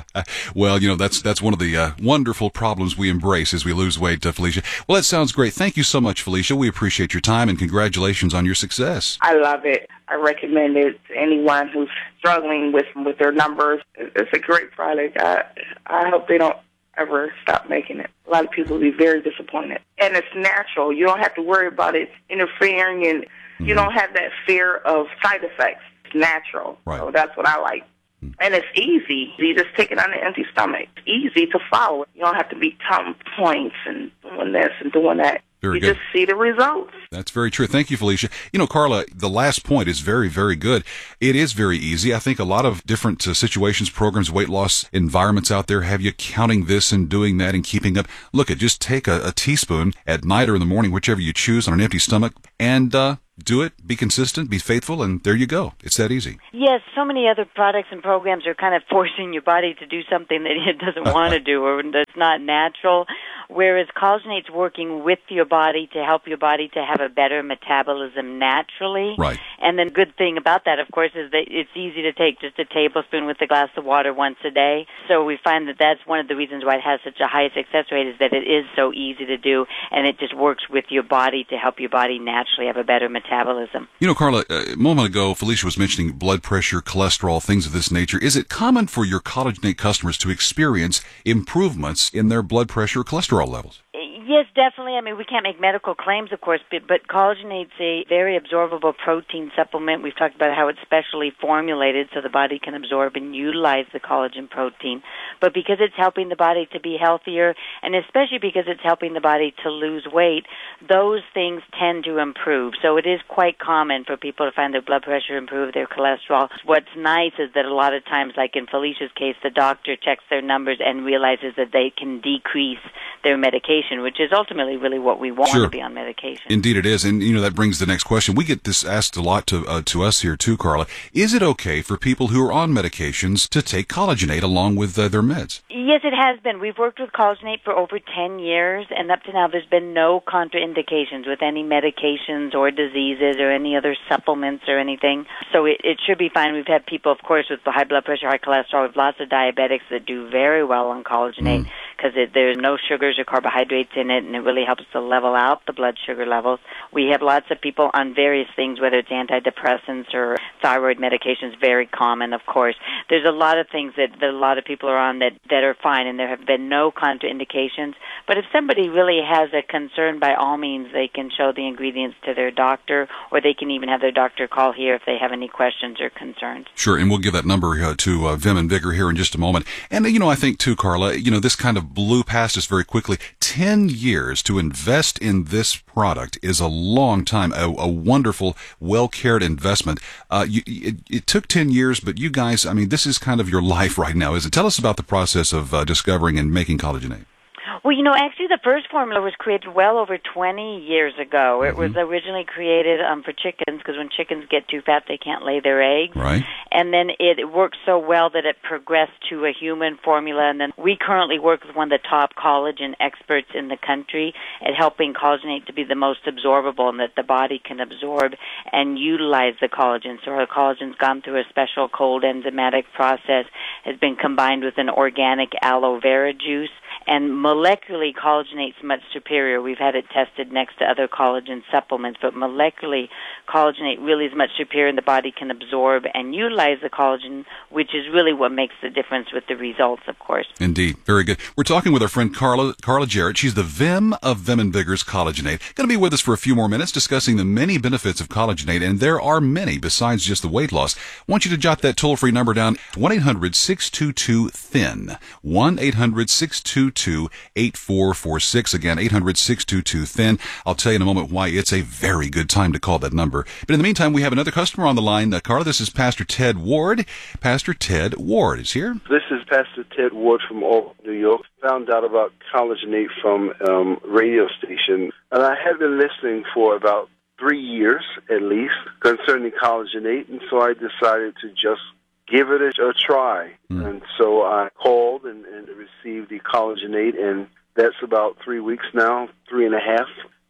Well, you know, that's that's one of the uh, wonderful problems we embrace as we lose weight, uh, Felicia. Well, that sounds great. Thank you so much, Felicia. We appreciate your time, and congratulations on your success. I love it. I recommend it to anyone who's struggling with with their numbers. It's a great product. I I hope they don't ever stop making it. A lot of people will be very disappointed. And it's natural. You don't have to worry about it interfering, and mm-hmm. you don't have that fear of side effects. It's natural. Right. So that's what I like. Mm-hmm. And it's easy. You just take it on an empty stomach. It's easy to follow. You don't have to be counting points and doing this and doing that. Very you good. just see the results. That's very true. Thank you, Felicia. You know, Carla, the last point is very, very good. It is very easy. I think a lot of different uh, situations, programs, weight loss environments out there have you counting this and doing that and keeping up. Look, at just take a, a teaspoon at night or in the morning, whichever you choose, on an empty stomach, and uh, do it. Be consistent, be faithful, and there you go. It's that easy. Yes, so many other products and programs are kind of forcing your body to do something that it doesn't want to do or that's not natural, whereas Collagenate's working with your body to help your body to have a better metabolism naturally. Right. And the good thing about that, of course, is that it's easy to take just a tablespoon with a glass of water once a day. So we find that that's one of the reasons why it has such a high success rate, is that it is so easy to do, and it just works with your body to help your body naturally have a better metabolism. You know, Carla, a moment ago, Felicia was mentioning blood pressure, cholesterol, things of this nature. Is it common for your Collagenate customers to experience improvements in their blood pressure or cholesterol levels? Yes, definitely. I mean, we can't make medical claims, of course, but, but Collagenate's a very absorbable protein supplement. We've talked about how it's specially formulated so the body can absorb and utilize the collagen protein. But because it's helping the body to be healthier, and especially because it's helping the body to lose weight, those things tend to improve. So it is quite common for people to find their blood pressure improve, their cholesterol. What's nice is that a lot of times, like in Felicia's case, the doctor checks their numbers and realizes that they can decrease their medication, which is ultimately really what we want Sure. to be on medication. Indeed it is. And, you know, that brings the next question. We get this asked a lot to uh, to us here too, Carla. Is it okay for people who are on medications to take Collagenate along with uh, their meds? Yes, it has been. We've worked with Collagenate for over ten years, and up to now there's been no contraindications with any medications or diseases or any other supplements or anything. So it, it should be fine. We've had people, of course, with high blood pressure, high cholesterol. We have lots of diabetics that do very well on Collagenate because mm. there's no sugars or carbohydrates in it, and it really helps to level out the blood sugar levels. We have lots of people on various things, whether it's antidepressants or thyroid medications, very common, of course. There's a lot of things that, that a lot of people are on that, that are fine, and there have been no contraindications. But if somebody really has a concern, by all means, they can show the ingredients to their doctor, or they can even have their doctor call here if they have any questions or concerns. Sure, and we'll give that number uh, to uh, Vim and Vigor here in just a moment. And, uh, you know, I think, too, Carla, you know, this kind of blew past us very quickly. Ten years to invest in this product is a long time, a, a wonderful, well-cared investment. Uh, you, it, it took ten years, but you guys, I mean, this is kind of your life right now, isn't it? Tell us about the process of uh, discovering and making Collagenate. Well, you know, actually the first formula was created well over twenty years ago. It mm-hmm. was originally created um, for chickens, because when chickens get too fat, they can't lay their eggs. Right. And then it worked so well that it progressed to a human formula, and then we currently work with one of the top collagen experts in the country at helping Collagenate to be the most absorbable, and that the body can absorb and utilize the collagen. So our collagen's gone through a special cold enzymatic process, has been combined with an organic aloe vera juice, and molecularly, Collagenate's much superior. We've had it tested next to other collagen supplements, but molecularly, Collagenate really is much superior, and the body can absorb and utilize the collagen, which is really what makes the difference with the results, of course. Indeed. Very good. We're talking with our friend Carla Carla Jarrett. She's the Vim of Vim and Vigor's Collagenate. Going to be with us for a few more minutes discussing the many benefits of Collagenate, and there are many besides just the weight loss. I want you to jot that toll-free number down, one eight hundred six two two thin, one eight hundred six two two eight four four six. Again, eight hundred six two two thin. I'll tell you in a moment why it's a very good time to call that number. But in the meantime, we have another customer on the line. Uh, Carla, this is Pastor Ted Ward. Pastor Ted Ward is here. This is Pastor Ted Ward from Albany, New York. Found out about Collagenate from um, radio station, and I have been listening for about three years at least concerning Collagenate, and so I decided to just give it a, a try. Mm. And so I called and, and received the Collagenate, and that's about three weeks now, three and a half.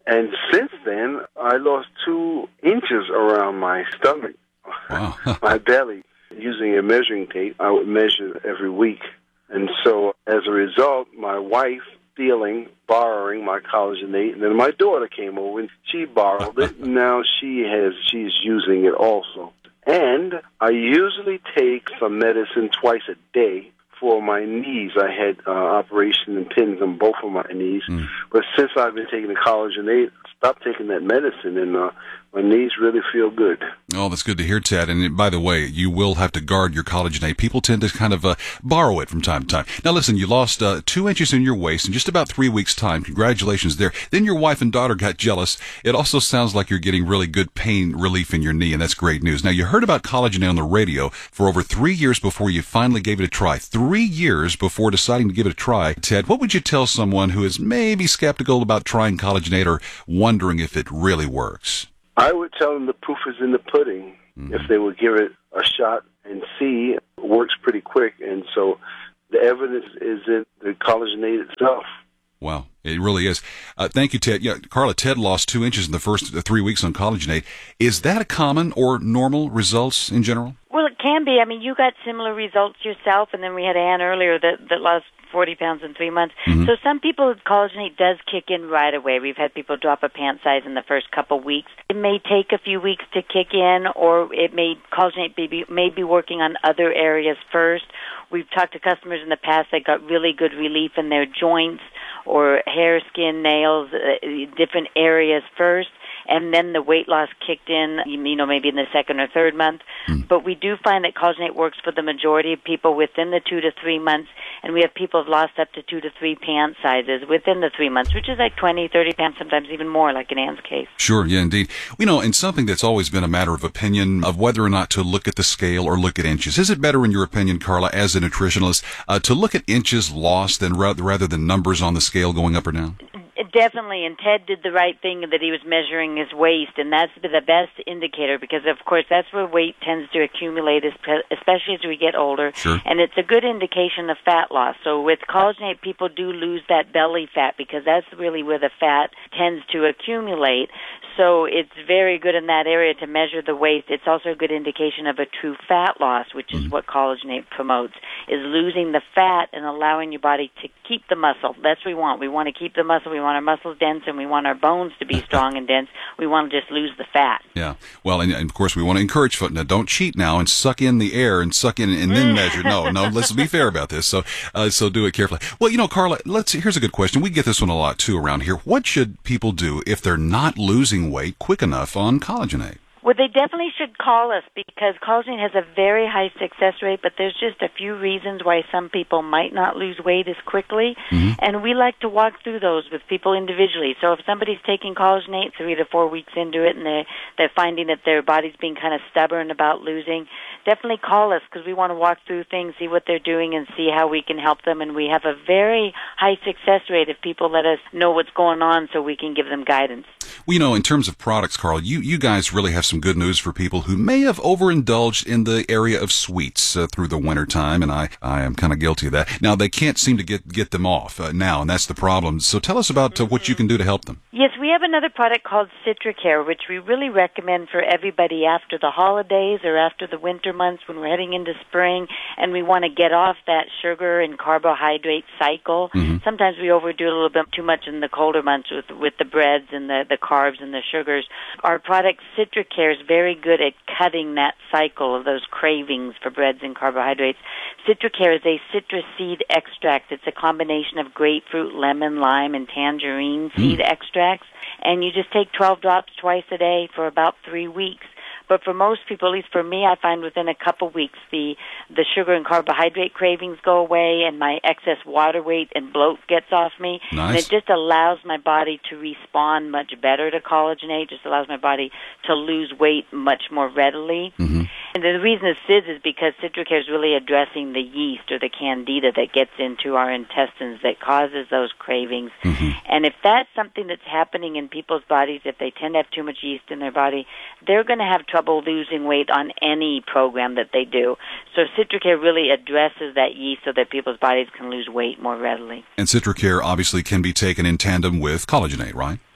And since then, I lost two inches around my stomach, wow. my belly. Using a measuring tape, I would measure every week. And so, as a result, my wife stealing, borrowing my Collagen eight, and then my daughter came over and she borrowed it. Now she has, she's using it also. And I usually take some medicine twice a day for my knees. I had uh, operation and pins on both of my knees. Mm. But since I've been taking the Collagen eight, I stopped taking that medicine, and uh, my knees really feel good. Oh, that's good to hear, Ted. And by the way, you will have to guard your Collagen eight. People tend to kind of uh, borrow it from time to time. Now, listen, you lost uh, two inches in your waist in just about three weeks' time. Congratulations there. Then your wife and daughter got jealous. It also sounds like you're getting really good pain relief in your knee, and that's great news. Now, you heard about Collagen eight on the radio for over three years before you finally gave it a try. Three years before deciding to give it a try. Ted, what would you tell someone who is maybe skeptical about trying Collagen eight or wondering if it really works? I would tell them the proof is in the pudding. Mm-hmm. If they would give it a shot and see, it works pretty quick. And so the evidence is in the Collagen eight itself. Wow, it really is. Uh, thank you, Ted. Yeah, Carla, Ted lost two inches in the first three weeks on Collagen eight. Is that a common or normal results in general? Well, it can be. I mean, you got similar results yourself, and then we had Ann earlier that, that lost forty pounds in three months. Mm-hmm. So some people, Collagen eight does kick in right away. We've had people drop a pant size in the first couple weeks. It may take a few weeks to kick in, or it may Collagen eight be, may be working on other areas first. We've talked to customers in the past that got really good relief in their joints or hair, skin, nails, uh, different areas first. And then the weight loss kicked in, you know, maybe in the second or third month. Mm. But we do find that Collagen eight works for the majority of people within the two to three months, and we have people who have lost up to two to three pant sizes within the three months, which is like twenty, thirty pounds, sometimes even more, like in Ann's case. Sure, yeah, indeed. You know, and something that's always been a matter of opinion of whether or not to look at the scale or look at inches. Is it better, in your opinion, Carla, as a nutritionalist, uh, to look at inches lost than rather, rather than numbers on the scale going up or down? Definitely, and Ted did the right thing that he was measuring his waist, and that's the best indicator because, of course, that's where weight tends to accumulate, especially as we get older, sure. And it's a good indication of fat loss. So with Collagen eight, people do lose that belly fat because that's really where the fat tends to accumulate. So it's very good in that area to measure the waist. It's also a good indication of a true fat loss, which is mm-hmm. what Collagen eight promotes, is losing the fat and allowing your body to keep the muscle. That's what we want. We want to keep the muscle. We want our muscles dense, and we want our bones to be strong and dense. We want to just lose the fat. Yeah. Well, and, and of course, we want to encourage folks. Now, don't cheat now and suck in the air and suck in and then measure. No, no, let's be fair about this. So, uh, so do it carefully. Well, you know, Carla, let's. Here's a good question. We get this one a lot, too, around here. What should people do if they're not losing weight quick enough on Collagen eight? Well, they definitely should call us because Collagen has a very high success rate, but there's just a few reasons why some people might not lose weight as quickly, mm-hmm. and we like to walk through those with people individually. So if somebody's taking Collagen eight three to four weeks into it and they're, they're finding that their body's being kind of stubborn about losing, definitely call us because we want to walk through things, see what they're doing, and see how we can help them. And we have a very high success rate if people let us know what's going on so we can give them guidance. Well, you know, in terms of products, Carl, you, you guys really have some good news for people who may have overindulged in the area of sweets uh, through the winter time, and I, I am kind of guilty of that. Now, they can't seem to get, get them off uh, now, and that's the problem. So tell us about uh, what you can do to help them. Yes, we have another product called CitraCare, which we really recommend for everybody after the holidays or after the winter months when we're heading into spring, and we want to get off that sugar and carbohydrate cycle. Mm-hmm. Sometimes we overdo a little bit too much in the colder months with, with the breads and the, the carbs and the sugars. Our product CitraCare is very good at cutting that cycle of those cravings for breads and carbohydrates. CitraCare is a citrus seed extract. It's a combination of grapefruit, lemon, lime, and tangerine seed mm. extracts. And you just take twelve drops twice a day for about three weeks. But for most people, at least for me, I find within a couple weeks the the sugar and carbohydrate cravings go away and my excess water weight and bloat gets off me. Nice. And it just allows my body to respond much better to Collagen eight. Just allows my body to lose weight much more readily. Mm-hmm. And the reason this is is because CitraCare is really addressing the yeast or the candida that gets into our intestines that causes those cravings. Mm-hmm. And if that's something that's happening in people's bodies, if they tend to have too much yeast in their body, they're going to have trouble losing weight on any program that they do. So CitraCare really addresses that yeast so that people's bodies can lose weight more readily. And CitraCare obviously can be taken in tandem with Collagen eight, right?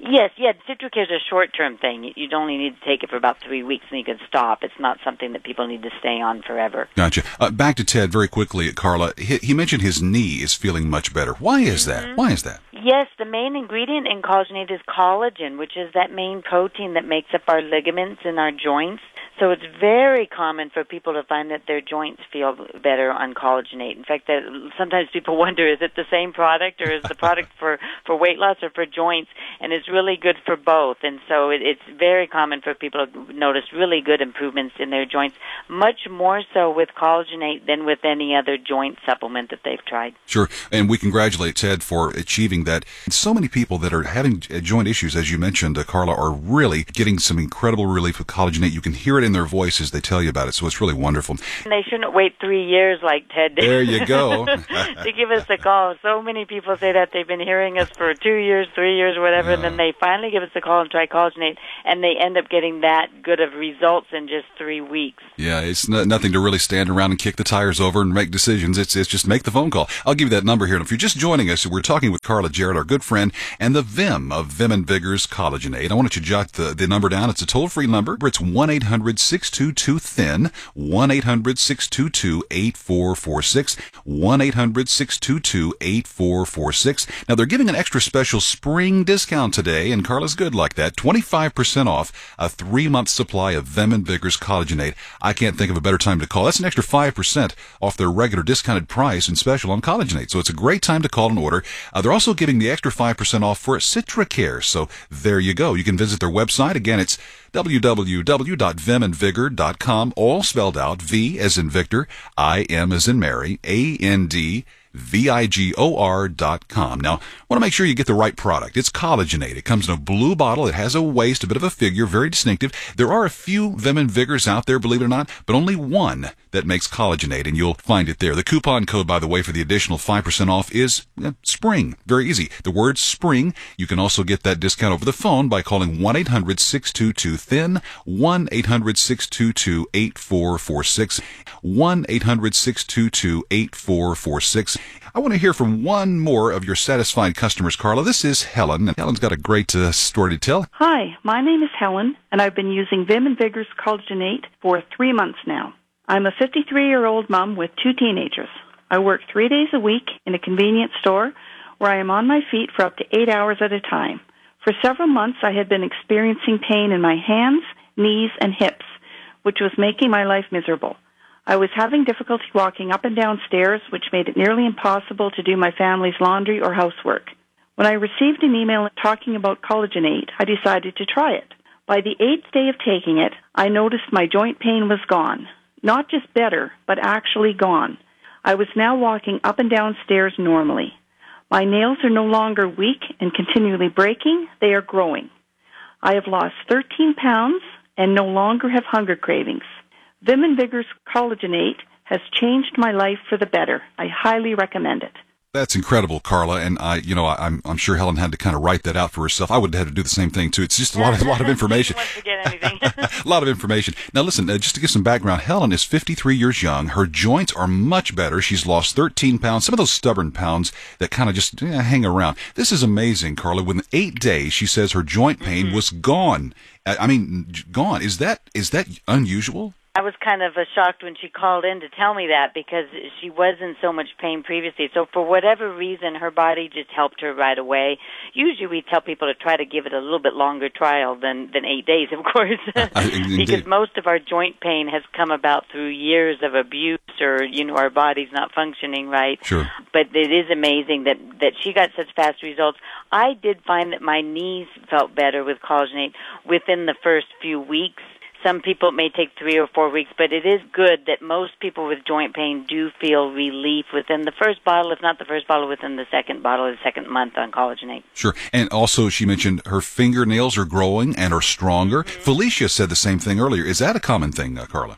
Yes, yeah, Citracare is a short-term thing. You'd only need to take it for about three weeks and you can stop. It's not something that people need to stay on forever. Gotcha. Uh, back to Ted very quickly, Carla. He, he mentioned his knee is feeling much better. Why is that? Mm-hmm. Why is that? Yes, the main ingredient in collagenate is collagen, which is that main protein that makes up our ligaments in our joints. So it's very common for people to find that their joints feel better on collagenate. In fact, that sometimes people wonder, is it the same product or is the product for, for weight loss or for joints? And it's really good for both. And so it, it's very common for people to notice really good improvements in their joints, much more so with collagenate than with any other joint supplement that they've tried. Sure. And we congratulate Ted for achieving that. So many people that are having joint issues, as you mentioned, uh, Carla, are really getting some incredible relief with collagenate. You can hear it in their voice as they tell you about it, so it's really wonderful. And they shouldn't wait three years like Ted did. There you go. To give us a call. So many people say that they've been hearing us for two years, three years, whatever, yeah. And then they finally give us a call and try collagenate, and they end up getting that good of results in just three weeks. Yeah, it's no, nothing to really stand around and kick the tires over and make decisions. It's it's just make the phone call. I'll give you that number here. And if you're just joining us, we're talking with Carla Jarrett, our good friend, and the Vim of Vim and Vigor's Collagenate. I want you to jot the, the number down. It's a toll-free number. It's one eight hundred six two two thin, one eight hundred six two two eight four four six, one eight hundred six two two eight four four six. Now, they're giving an extra special spring discount today, and Carla's good like that. twenty-five percent off a three-month supply of Vim and Vigor's Collagenate. I can't think of a better time to call. That's an extra five percent off their regular discounted price and special on Collagenate. So it's a great time to call and order. Uh, they're also giving the extra five percent off for Citracare. So there you go. You can visit their website. Again, it's w w w dot vim and vigor dot com, all spelled out, V as in Victor, I M as in Mary, A N D, V I G O R dot com. Now, I want to make sure you get the right product. It's Collagenate. It comes in a blue bottle. It has a waist, a bit of a figure, very distinctive. There are a few Vim and Vigors out there, believe it or not, but only one that makes Collagenate, and you'll find it there. The coupon code, by the way, for the additional five percent off is uh, SPRING. Very easy. The word SPRING. You can also get that discount over the phone by calling one eight hundred six two two thin, one eight hundred six two two eight four four six, one eight hundred six two two eight four four six. I want to hear from one more of your satisfied customers, Carla. This is Helen, and Helen's got a great uh, story to tell. Hi, my name is Helen, and I've been using Vim and Vigor's Collagenate for three months now. I'm a fifty-three-year-old mom with two teenagers. I work three days a week in a convenience store where I am on my feet for up to eight hours at a time. For several months, I had been experiencing pain in my hands, knees, and hips, which was making my life miserable. I was having difficulty walking up and down stairs, which made it nearly impossible to do my family's laundry or housework. When I received an email talking about Collagenate, I decided to try it. By the eighth day of taking it, I noticed my joint pain was gone. Not just better, but actually gone. I was now walking up and down stairs normally. My nails are no longer weak and continually breaking. They are growing. I have lost thirteen pounds and no longer have hunger cravings. Vim and Vigor's Collagenate has changed my life for the better. I highly recommend it. That's incredible, Carla, and I, you know, I'm I'm sure Helen had to kind of write that out for herself. I would have had to do the same thing too. It's just a lot of a lot of information. A lot of information. Now, listen, uh, just to give some background, Helen is fifty-three years young. Her joints are much better. She's lost thirteen pounds. Some of those stubborn pounds that kind of just eh, hang around. This is amazing, Carla. Within eight days, she says her joint pain mm-hmm. was gone. I mean, gone. Is that is that unusual? I was kind of uh, shocked when she called in to tell me that because she was in so much pain previously. So for whatever reason, her body just helped her right away. Usually we tell people to try to give it a little bit longer trial than, than eight days, of course, because most of our joint pain has come about through years of abuse or, you know, our body's not functioning right. Sure. But it is amazing that, that she got such fast results. I did find that my knees felt better with Collagenate within the first few weeks. Some people, it may take three or four weeks, but it is good that most people with joint pain do feel relief within the first bottle, if not the first bottle, within the second bottle or the second month on Collagenate. Sure. And also, she mentioned her fingernails are growing and are stronger. Mm-hmm. Felicia said the same thing earlier. Is that a common thing, uh, Carla?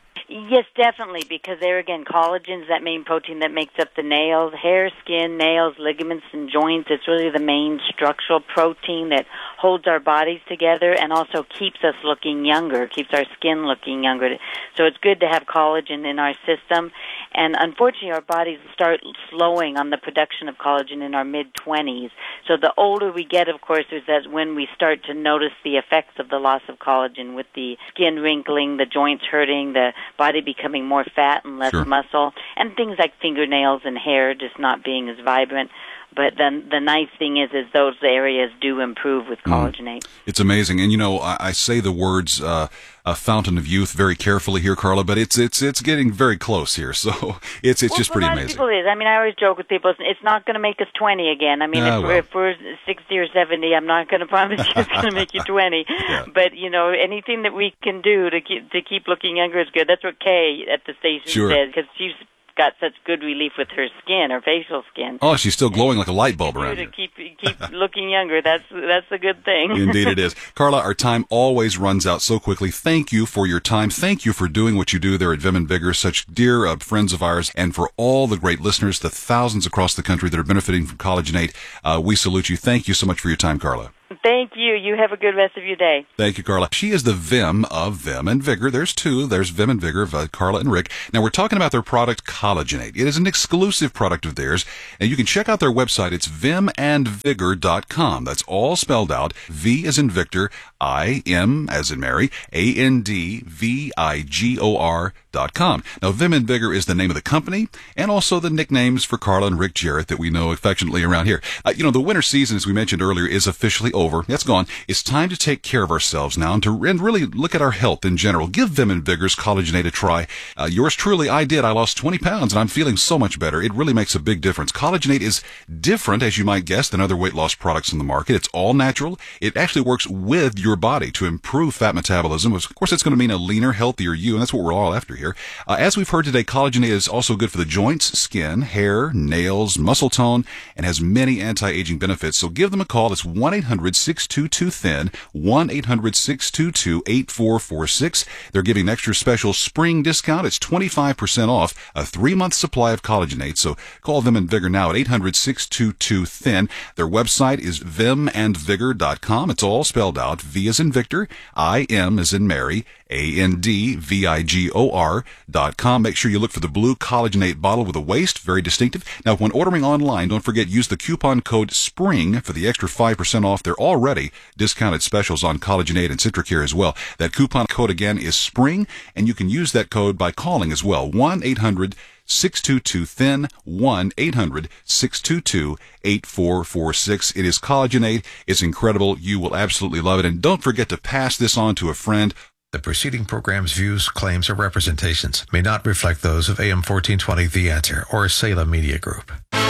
Yes, definitely, because there again, collagen is that main protein that makes up the nails, hair, skin, nails, ligaments, and joints. It's really the main structural protein that holds our bodies together and also keeps us looking younger, keeps our skin looking younger. So it's good to have collagen in our system. And unfortunately, our bodies start slowing on the production of collagen in our mid-twenties. So the older we get, of course, is that when we start to notice the effects of the loss of collagen with the skin wrinkling, the joints hurting, the body becoming more fat and less Sure. muscle, and things like fingernails and hair just not being as vibrant. But then the nice thing is, is those areas do improve with collagenate. Mm. It's amazing, and you know, I, I say the words uh, "a fountain of youth" very carefully here, Carla, but it's it's it's getting very close here. So it's it's well, just pretty for a lot amazing. Of people it is. I mean, I always joke with people, it's not going to make us twenty again. I mean, Ah, if, well. we're, if we're sixty or seventy, I'm not going to promise you it's going to make you twenty. Yeah. But you know, anything that we can do to keep to keep looking younger is good. That's what Kay at the station Sure. said, because she's got such good relief with her skin, her facial skin. Oh, she's still glowing like a light bulb around To here. keep keep looking younger, that's that's a good thing. Indeed it is. Carla, our time always runs out so quickly. Thank you for your time. Thank you for doing what you do there at Vim and Vigor, such dear uh, friends of ours, and for all the great listeners, the thousands across the country that are benefiting from Collagenate. Uh, we salute you. Thank you so much for your time, Carla. Thank you. You have a good rest of your day. Thank you, Carla. She is the Vim of Vim and Vigor. There's two. There's Vim and Vigor of uh, Carla and Rick. Now, we're talking about their product, Collagenate. It is an exclusive product of theirs, and you can check out their website. It's vim and vigor dot com. That's all spelled out. V as in Victor, I, M as in Mary, A N D V I G O R dot com. Now, Vim and Vigor is the name of the company, and also the nicknames for Carla and Rick Jarrett that we know affectionately around here. Uh, you know, the winter season, as we mentioned earlier, is officially over. That's gone. It's time to take care of ourselves now and to and really look at our health in general. Give Vim and Vigor's Collagenate a try. Uh, yours truly, I did. I lost twenty pounds, and I'm feeling so much better. It really makes a big difference. Collagenate is different, as you might guess, than other weight loss products on the market. It's all natural. It actually works with your body to improve fat metabolism. Of course, it's going to mean a leaner, healthier you, and that's what we're all after here. Uh, as we've heard today, Collagenate is also good for the joints, skin, hair, nails, muscle tone, and has many anti-aging benefits. So give them a call. It's one eight hundred six two two thin, one eight hundred six two two eight four four six. They're giving an extra special spring discount. It's twenty-five percent off a three-month supply of Collagenate. So call Vim and Vigor now at eight hundred six two two thin. Their website is vim and vigor dot com. It's all spelled out. V as in Victor, I, M as in Mary, A N D V I G O R dot com. Make sure you look for the blue Collagenate bottle with a waist. Very distinctive. Now, when ordering online, don't forget, use the coupon code SPRING for the extra five percent off. They're already discounted specials on Collagenate and Citracare as well. That coupon code again is SPRING, and you can use that code by calling as well. one eight hundred six two two thin, one eight hundred six two two eight four four six. It is Collagenate. It's incredible. You will absolutely love it. And don't forget to pass this on to a friend. The preceding program's views, claims, or representations may not reflect those of A M fourteen twenty The Answer or Salem Media Group.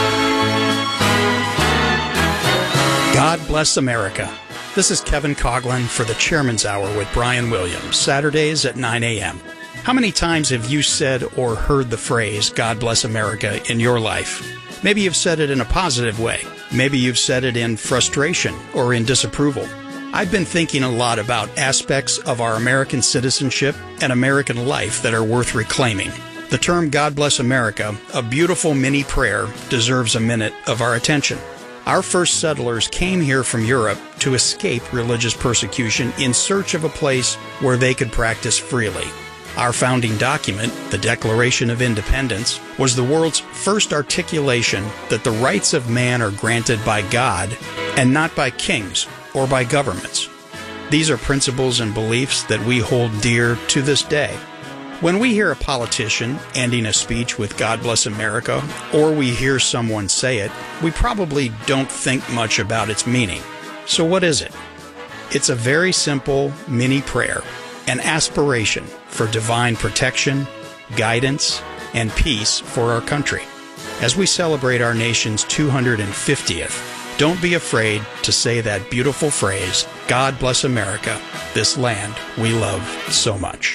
God bless America. This is Kevin Coughlin for the Chairman's Hour with Brian Williams, Saturdays at nine a.m. How many times have you said or heard the phrase, God bless America, in your life? Maybe you've said it in a positive way. Maybe you've said it in frustration or in disapproval. I've been thinking a lot about aspects of our American citizenship and American life that are worth reclaiming. The term God bless America, a beautiful mini prayer, deserves a minute of our attention. Our first settlers came here from Europe to escape religious persecution in search of a place where they could practice freely. Our founding document, the Declaration of Independence, was the world's first articulation that the rights of man are granted by God and not by kings or by governments. These are principles and beliefs that we hold dear to this day. When we hear a politician ending a speech with God bless America, or we hear someone say it, we probably don't think much about its meaning. So what is it? It's a very simple mini prayer, an aspiration for divine protection, guidance, and peace for our country. As we celebrate our nation's two hundred fiftieth, don't be afraid to say that beautiful phrase, God bless America, this land we love so much.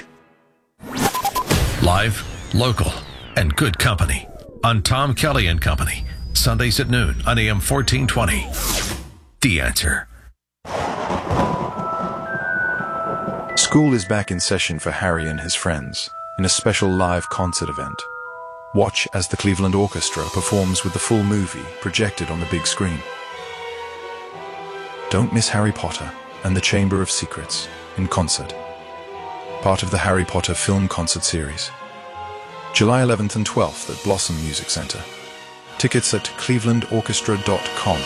Live, local, and good company on Tom Kelly and Company, Sundays at noon on A M fourteen twenty. The Answer. School is back in session for Harry and his friends. in a special live concert event. Watch as the Cleveland Orchestra performs with the full movie projected on the big screen. Don't miss Harry Potter and the Chamber of Secrets in concert, part of the Harry Potter film concert series. July eleventh and twelfth at Blossom Music Center. Tickets at cleveland orchestra dot com.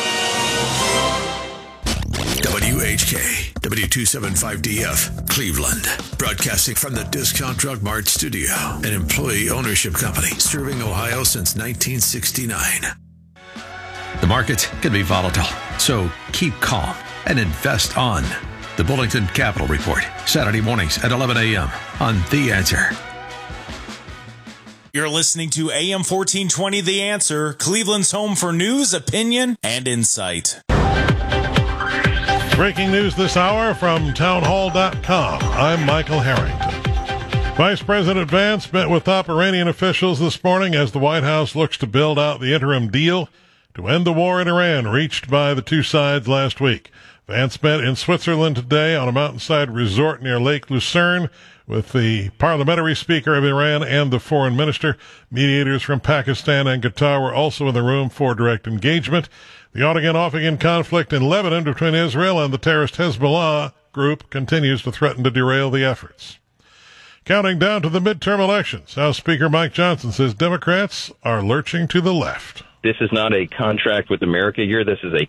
W H K, W two seventy-five D F, Cleveland. Broadcasting from the Discount Drug Mart studio, an employee ownership company serving Ohio since nineteen sixty-nine. The market can be volatile, so keep calm and invest on the Bullington Capital Report, Saturday mornings at eleven a.m. on The Answer. You're listening to A M fourteen twenty The Answer, Cleveland's home for news, opinion, and insight. Breaking news this hour from townhall dot com. I'm Michael Harrington. Vice President Vance met with top Iranian officials this morning as the White House looks to build out the interim deal to end the war in Iran reached by the two sides last week. Vance met in Switzerland today on a mountainside resort near Lake Lucerne with the parliamentary speaker of Iran and the foreign minister. Mediators from Pakistan and Qatar were also in the room for direct engagement. The on-again, off-again conflict in Lebanon between Israel and the terrorist Hezbollah group continues to threaten to derail the efforts. Counting down to the midterm elections, House Speaker Mike Johnson says Democrats are lurching to the left. This is not a contract with America year. This is a